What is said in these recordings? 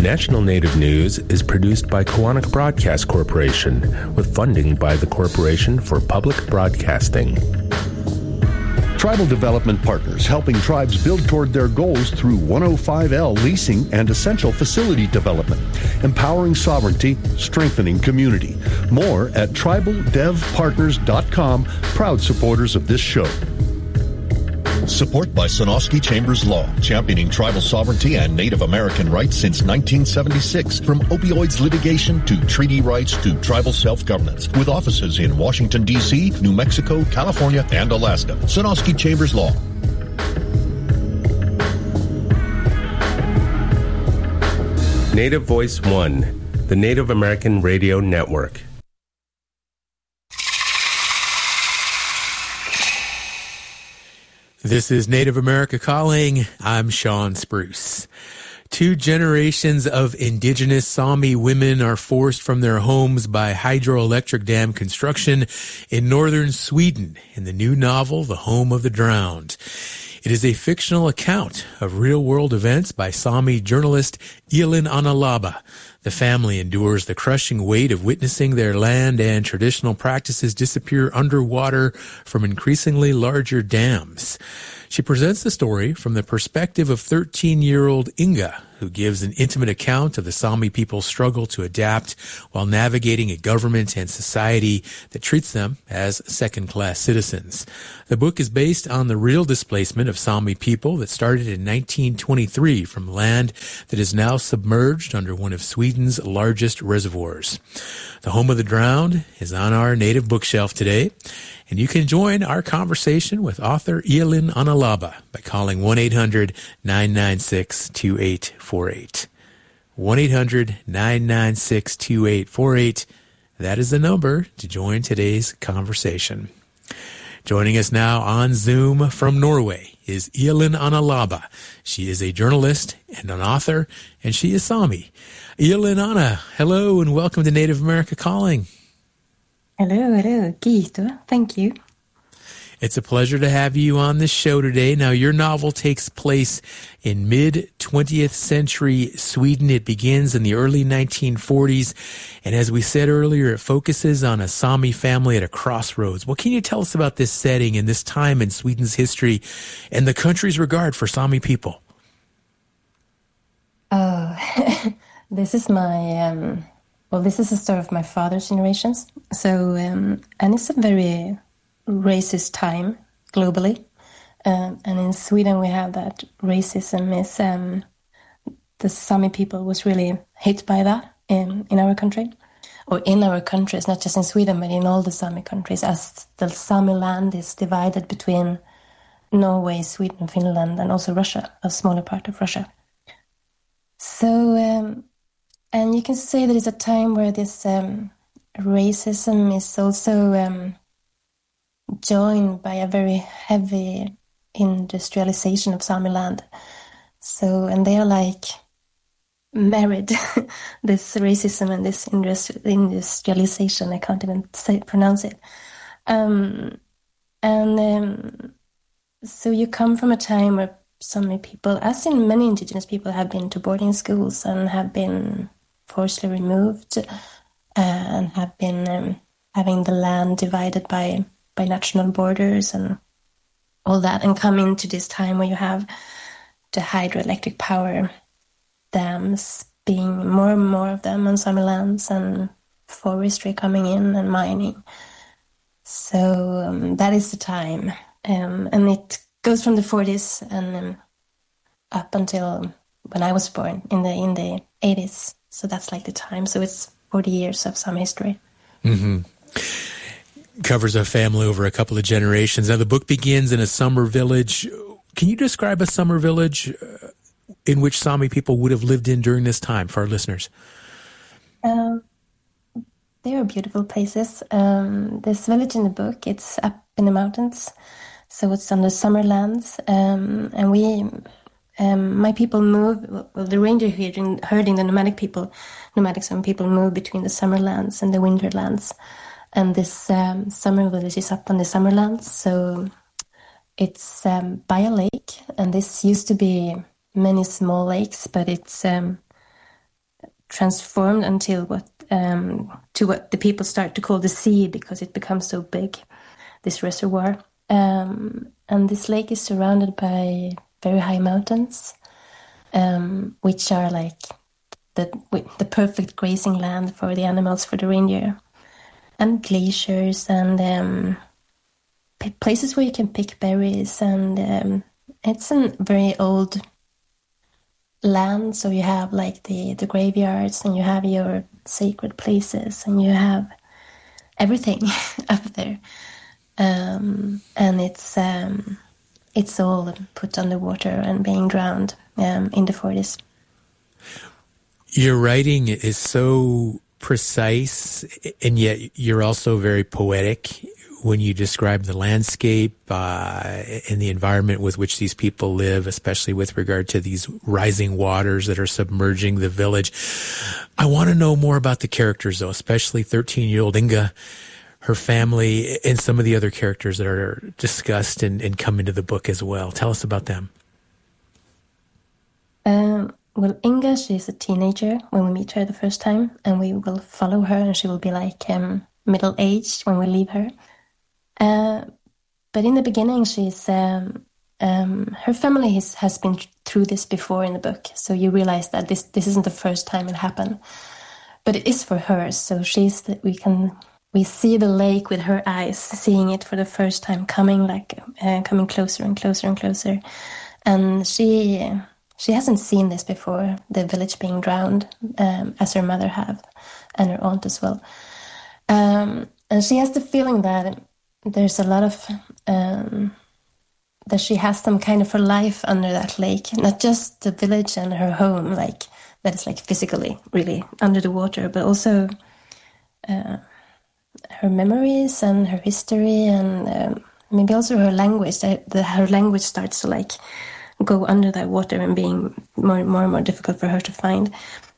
National Native News is produced by Koahnic Broadcast Corporation with funding by the Corporation for Public Broadcasting. Tribal Development Partners, helping tribes build toward their goals through 105L leasing and essential facility development, empowering sovereignty, strengthening community. More at tribaldevpartners.com, proud supporters of this show. Support by Sonosky Chambers Law, championing tribal sovereignty and Native American rights since 1976. From opioids litigation to treaty rights to tribal self-governance. With offices in Washington, D.C., New Mexico, California, and Alaska. Sonosky Chambers Law. Native Voice One, the Native American Radio Network. This is Native America Calling. I'm Sean Spruce. 2 generations of indigenous Sami women are forced from their homes by hydroelectric dam construction in northern Sweden in the new novel, The Home of the Drowned. It is a fictional account of real-world events by Sami journalist Elin Analaba. The family endures the crushing weight of witnessing their land and traditional practices disappear underwater from increasingly larger dams. She presents the story from the perspective of 13-year-old Inga, who gives an intimate account of the Sami people's struggle to adapt while navigating a government and society that treats them as second-class citizens. The book is based on the real displacement of Sami people that started in 1923 from land that is now submerged under one of Sweden's largest reservoirs. The Home of the Drowned is on our native bookshelf today, and you can join our conversation with author Elin Analaba by calling 1-800-996-2848. 1-800-996-2848. That is the number to join today's conversation. Joining us now on Zoom from Norway is Elin Analaba. She is a journalist and an author, and she is Sami. Elin Anna, hello and welcome to Native America Calling. Hello. Kiitos. Thank you. It's a pleasure to have you on this show today. Now, your novel takes place in mid-20th century Sweden. It begins in the early 1940s. And as we said earlier, it focuses on a Sami family at a crossroads. What can you tell us about this setting and this time in Sweden's history and the country's regard for Sami people? This is my... this is the story of my father's generations. So, and it's a very racist time globally. And in Sweden, we have that racism is, the Sami people was really hit by that in our country. Or in our countries, not just in Sweden, but in all the Sami countries, as the Sami land is divided between Norway, Sweden, Finland, and also Russia, a smaller part of Russia. So, and you can say that it's a time where this racism is also joined by a very heavy industrialization of Sami land. So, and they are like married, this racism and this industrialization, I can't even pronounce it. So you come from a time where Sami people, as in many indigenous people, have been to boarding schools and have been forcibly removed and have been having the land divided by national borders and all that, and come into this time where you have the hydroelectric power dams being more and more of them on Sami lands and forestry coming in and mining. So that is the time. And it goes from the 40s and up until when I was born in the 80s. So that's like the time. So it's 40 years of Sami history. Mm-hmm. Covers a family over a couple of generations. Now, the book begins in a summer village. Can you describe a summer village in which Sami people would have lived in during this time for our listeners? They are beautiful places. This village in the book, it's up in the mountains. So it's on the summer lands. And my people move, the reindeer herding, the nomadic Sami people move between the summer lands and the winter lands. And this summer village is up on the summer lands. So it's by a lake. And this used to be many small lakes, but it's transformed until what the people start to call the sea, because it becomes so big, this reservoir. And this lake is surrounded by very high mountains, which are like the perfect grazing land for the animals, for the reindeer, and glaciers and places where you can pick berries. And it's a very old land, so you have like the graveyards, and you have your sacred places, and you have everything up there. And it's all put underwater and being drowned in the 40s. Your writing is so precise, and yet you're also very poetic when you describe the landscape and the environment with which these people live, especially with regard to these rising waters that are submerging the village. I want to know more about the characters, though, especially 13-year-old Inga, her family, and some of the other characters that are discussed and come into the book as well. Tell us about them. Well, Inga, she's a teenager when we meet her the first time, and we will follow her, and she will be like middle-aged when we leave her. But in the beginning, she's her family has been through this before in the book, so you realize that this isn't the first time it happened, but it is for her. So we see the lake with her eyes, seeing it for the first time, coming closer and closer and closer, and she hasn't seen this before, the village being drowned, as her mother have, and her aunt as well. And she has the feeling that there's a lot of, that she has some kind of her life under that lake, not just the village and her home, like that is like physically really under the water, but also her memories and her history, and maybe also her language. Her language starts to like go under that water and being more and more difficult for her to find.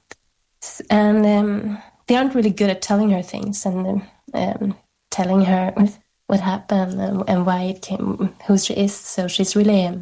And they aren't really good at telling her things and telling her what happened and why it came, who she is. So she's really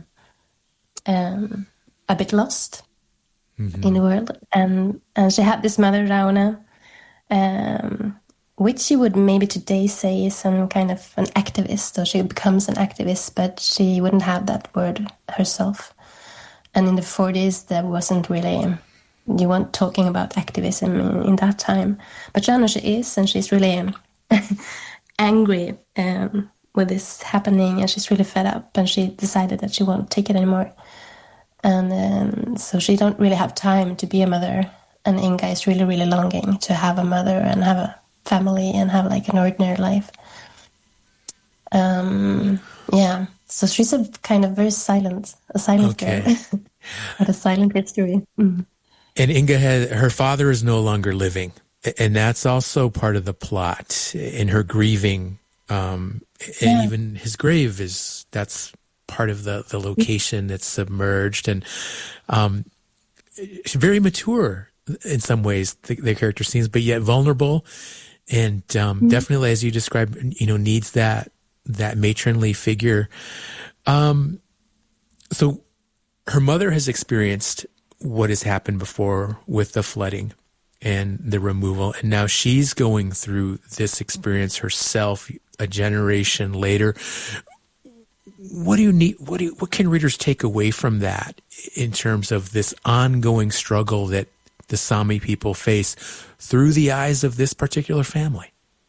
a bit lost in the world. And she had this mother, Rauna, which she would maybe today say is some kind of an activist. So she becomes an activist, but she wouldn't have that word herself. And in the 40s, there wasn't really, you weren't talking about activism in that time. But Rauna, she is, and she's really angry with this happening, and she's really fed up, and she decided that she won't take it anymore. And so she don't really have time to be a mother. And Inga is really, really longing to have a mother and have a family and have like an ordinary life. Yeah, so she's a kind of very silent girl, but a silent history. Mm. And Inga her father is no longer living, and that's also part of the plot in her grieving. And even his grave that's part of the location that's submerged, and very mature in some ways, the character seems, but yet vulnerable. And definitely, as you described, needs that matronly figure. So her mother has experienced what has happened before with the flooding and the removal, and now she's going through this experience herself a generation later. What can readers take away from that in terms of this ongoing struggle that the Sami people face through the eyes of this particular family?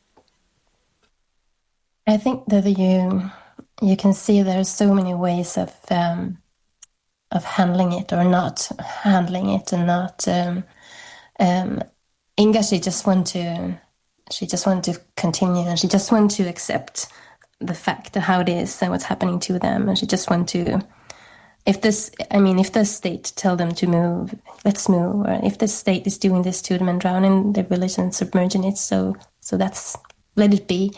I think that you can see there's so many ways of handling it or not handling it, and not. Inga, she just want to continue, and she just want to accept the fact of how it is and what's happening to them, and she just want to. If the state tell them to move, let's move. Or if the state is doing this to them and drowning their village and submerging it, so that's, let it be.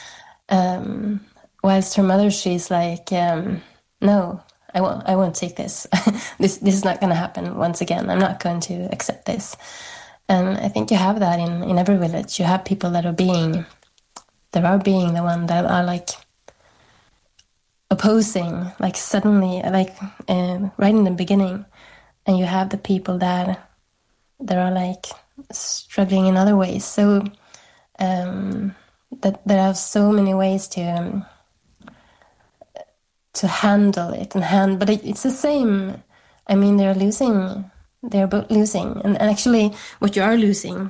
Whilst her mother, she's like, no, I won't take this. This is not going to happen once again. I'm not going to accept this. And I think you have that in every village. You have people that are being the one that are like opposing, like suddenly, like right in the beginning, and you have the people that are like struggling in other ways. So that there are so many ways to handle it but it's the same. I mean, they're both losing, and actually what you are losing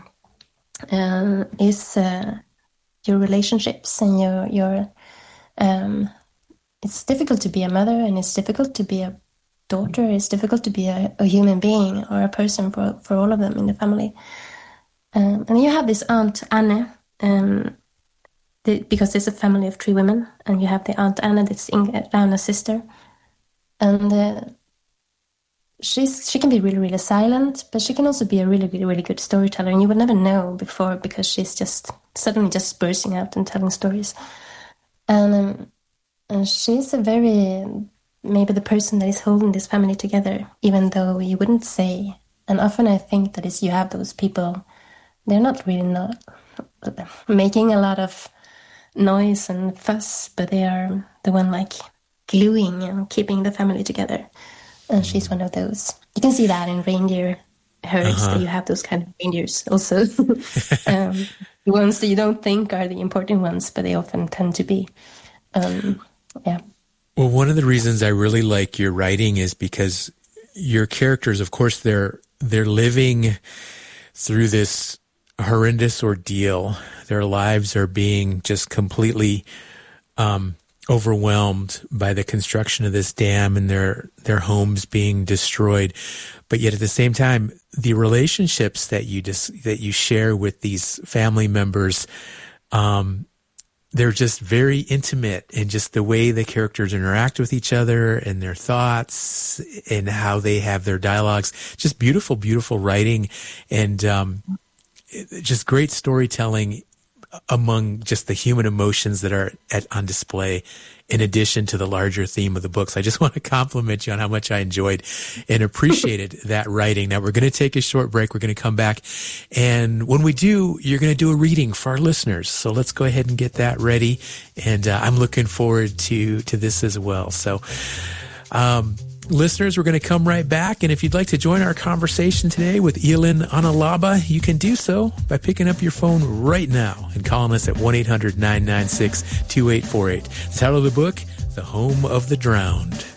is your relationships and your it's difficult to be a mother, and it's difficult to be a daughter. It's difficult to be a human being or a person for all of them in the family. And you have this Aunt Anne, because there's a family of 3 women, and you have the Aunt Anna that's Ragna's sister, and she can be really, really silent, but she can also be a really, really, really good storyteller, and you would never know before because she's just suddenly just bursting out and telling stories. And she's maybe the person that is holding this family together, even though you wouldn't say. And often I think that is, you have those people, they're not making a lot of noise and fuss, but they are the one like gluing and keeping the family together. And she's one of those. You can see that in reindeer herds, that you have those kind of reindeers also. The ones that you don't think are the important ones, but they often tend to be. Yeah. Well, one of the reasons I really like your writing is because your characters, of course, they're living through this horrendous ordeal. Their lives are being just completely overwhelmed by the construction of this dam and their homes being destroyed. But yet at the same time, the relationships that you share with these family members, they're just very intimate, and just the way the characters interact with each other and their thoughts and how they have their dialogues. Just beautiful, beautiful writing, and just great storytelling among just the human emotions that are on display, in addition to the larger theme of the books. I just want to compliment you on how much I enjoyed and appreciated that writing. Now, we're going to take a short break. We're going to come back, and when we do, you're going to do a reading for our listeners. So let's go ahead and get that ready, and I'm looking forward to this as well. So listeners, we're going to come right back, and if you'd like to join our conversation today with Elin Analaba, you can do so by picking up your phone right now and calling us at 1-800-996-2848. The title of the book, The Home of the Drowned.